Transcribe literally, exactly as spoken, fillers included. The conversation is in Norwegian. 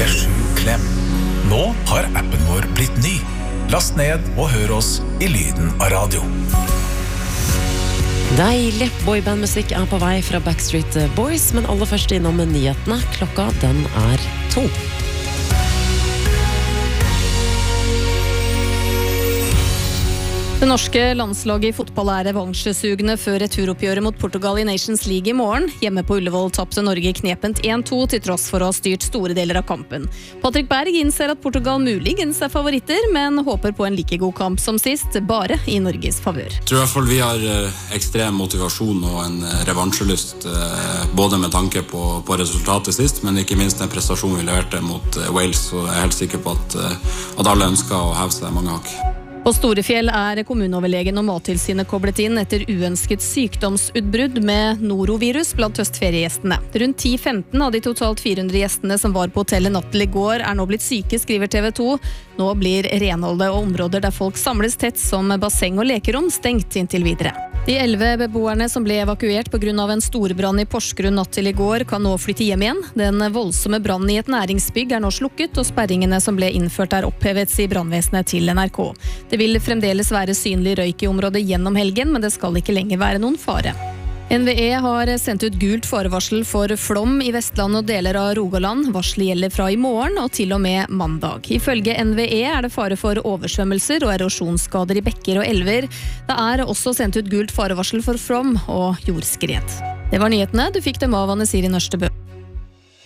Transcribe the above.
sju klem. Nå har appen vår blitt ny. Last ned og hør oss i lyden av radio. Deilig boybandmusikk er på vei fra Backstreet Boys, men aller først innom nyhetene. Klokka den er to. Det norske landslaget i fotball er revansjesugende før returoppgjøret mot Portugal i Nations League i morgen. Hjemme på Ullevål tapte Norge knepent en to til tross for å ha styrt store deler av kampen. Patrick Berg innser at Portugal muligens er favoritter, men håper på en like god kamp som sist, bare i Norges favør. Jeg tror i hvert fall vi har ekstrem motivasjon og en revansjelyst, både med tanke på, på resultatet sist, men ikke minst den prestasjonen vi leverte mot Wales, og jeg er helt sikker på at, at alle ønsker å heve seg mange hakk. På Storefjell er kommuneoverlegen og Mattilsynet koblet inn etter uønsket sykdomsutbrudd med norovirus blant høstferiegjestene. Rundt ti til femten av de totalt fire hundre gjestene som var på hotellet natt til i går er nå blitt syke, skriver T V to. Nå blir renholdet og områder der folk samles tett som basseng og lekerom stengt inntil videre. De elleve beboerne som ble evakuert på grunn av en storbrann i Porsgrunn natt til i går kan nå flytte hjem igjen. Den voldsomme brannen i et næringsbygg er nå slukket, og sperringene som ble innført er opphevet, sier brannvesenet til N R K. Det vil fremdeles være synlig røyk i området gjennom helgen, men det skal ikke lenger være noen fare. N V E har sendt ut gult farevarsel for flom i Vestland og deler av Rogaland. Varselet gjelder fra i morgen og til og med mandag. Ifølge N V E er det fare for oversvømmelser og erosjonsskader i bekker og elver. Det er også sendt ut gult farevarsel for flom og jordskred. Det var nyhetene. Du fikk dem av Anne Siri Nørstebø.